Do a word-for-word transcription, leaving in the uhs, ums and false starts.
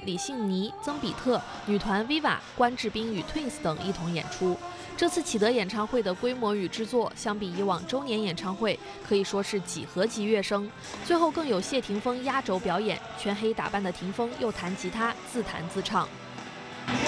李信妮、曾比特、女团 Viva、关智斌与 Twins 等一同演出。这次启德演唱会的规模与制作，相比以往周年演唱会，可以说是几何级跃升。最后更有谢霆锋压轴表演，全黑打扮的霆锋又弹吉他，自弹自唱。